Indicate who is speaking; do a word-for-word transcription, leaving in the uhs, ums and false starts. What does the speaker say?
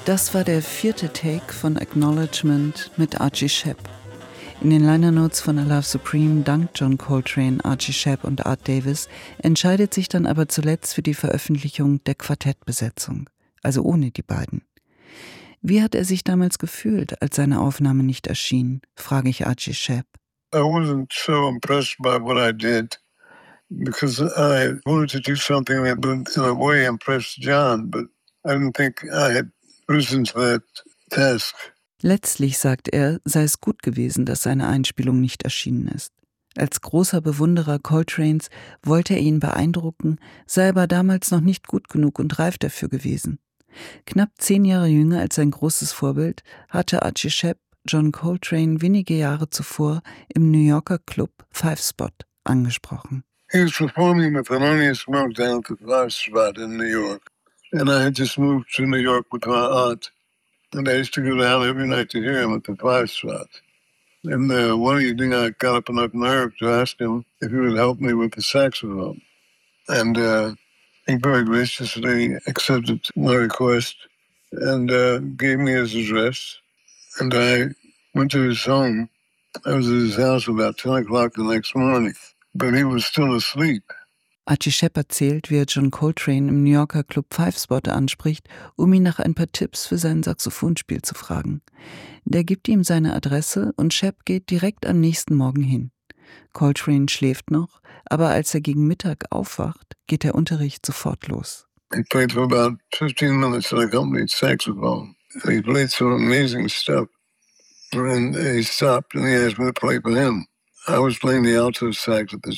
Speaker 1: Das war der vierte Take von Acknowledgement mit Archie Shepp. In den Liner Notes von A Love Supreme dankt John Coltrane, Archie Shepp und Art Davis, entscheidet sich dann aber zuletzt für die Veröffentlichung der Quartettbesetzung, also ohne die beiden. Wie hat er sich damals gefühlt, als seine Aufnahme nicht erschien, frage ich Archie Shepp.
Speaker 2: I wasn't so impressed by what I did because I wanted to do something that would in a way impress John, but I didn't think I had risen to that task.
Speaker 1: Letztlich, sagt er, sei es gut gewesen, dass seine Einspielung nicht erschienen ist. Als großer Bewunderer Coltranes wollte er ihn beeindrucken, sei aber damals noch nicht gut genug und reif dafür gewesen. Knapp zehn Jahre jünger als sein großes Vorbild hatte Archie Shepp John Coltrane wenige Jahre zuvor im New Yorker Club Five Spot angesprochen.
Speaker 2: He was performing with Thelonious Monk down at the Five Spot in New York. And I had just moved to New York with my aunt. And I used to go down every night to hear him at the Five Spot. And uh, one evening I got up enough nerve to ask him if he would help me with the saxophone. And uh, he very graciously accepted my request and uh, gave me his address. And I went to his home. I was at his house about ten o'clock the next morning, but he was still asleep.
Speaker 1: Archie Shepp erzählt, wie er John Coltrane im New Yorker Club Five Spot anspricht, um ihn nach ein paar Tipps für sein Saxophonspiel zu fragen. Der gibt ihm seine Adresse und Shepp geht direkt am nächsten Morgen hin. Coltrane schläft noch, aber als er gegen Mittag aufwacht, geht der Unterricht sofort los.
Speaker 2: He played for about fifteen minutes an accompanied saxophone. He played some amazing stuff. And he stopped and he asked me to play for him. I was playing the alto sax at the